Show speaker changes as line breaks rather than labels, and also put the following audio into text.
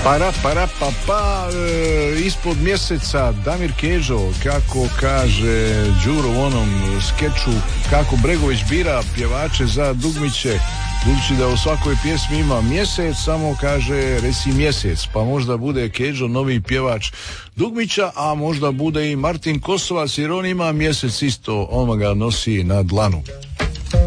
Ispod mjeseca Damir Kedžo, kako kaže Đuro u onom skeču, kako Bregović bira pjevače za dugmiće, budući da u svakoj pjesmi ima mjesec, samo kaže reci mjesec, pa možda bude Kedžo novi pjevač dugmića, a možda bude i Martin Kosovac, jer on ima mjesec isto, on ga nosi na dlanu.